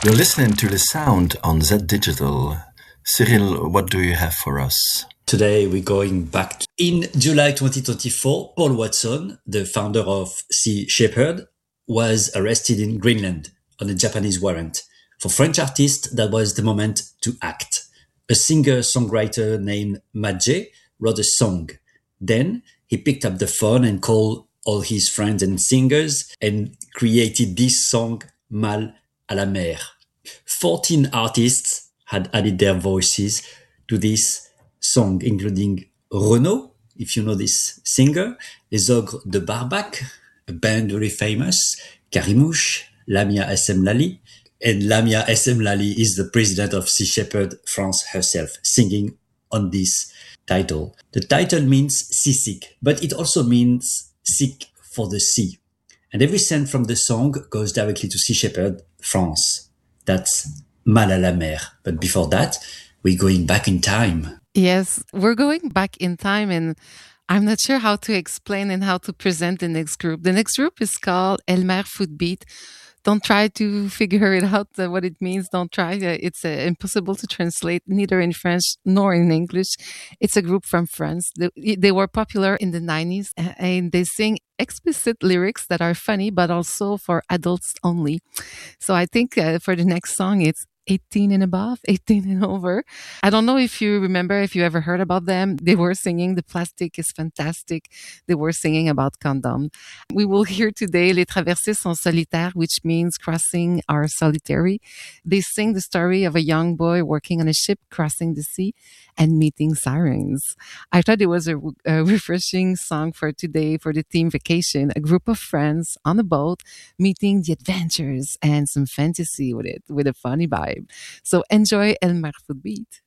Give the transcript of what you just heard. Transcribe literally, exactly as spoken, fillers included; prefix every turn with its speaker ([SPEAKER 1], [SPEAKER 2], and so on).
[SPEAKER 1] You're listening to The Sound on Z Digital. Cyril, what do you have for us?
[SPEAKER 2] Today we're going back. To in July twenty twenty-four, Paul Watson, the founder of Sea Shepherd, was arrested in Greenland on a Japanese warrant. For French artists, that was the moment to act. A singer-songwriter named Madje wrote a song. Then he picked up the phone and called all his friends and singers and created this song, Mal à la mer. fourteen artists had added their voices to this song, including Renaud, if you know this singer, Les Ogres de Barbac, a band very famous, Karimouche, Lamia S M Lali, and Lamia S M Lali is the president of Sea Shepherd France herself, singing on this title. The title means seasick, but it also means sick for the sea. And every cent from the song goes directly to Sea Shepherd France. That's Mal à la mer. But before that, we're going back in time.
[SPEAKER 3] Yes, we're going back in time, and I'm not sure how to explain and how to present the next group. The next group is called Elmer Footbeat. Don't try to figure it out, uh, what it means. Don't try. Uh, it's uh, impossible to translate, neither in French nor in English. It's a group from France. They, they were popular in the nineties, and they sing explicit lyrics that are funny, but also for adults only. So I think uh, for the next song, it's eighteen and above, eighteen and over. I don't know if you remember, if you ever heard about them. They were singing The Plastic is Fantastic. They were singing about condom. We will hear today Les Traversées sont solitaires, which means crossing are solitary. They sing the story of a young boy working on a ship, crossing the sea and meeting sirens. I thought it was a, a refreshing song for today, for the team vacation, a group of friends on a boat meeting the adventures and some fantasy with it, with a funny vibe. So enjoy Elmer Footbeat.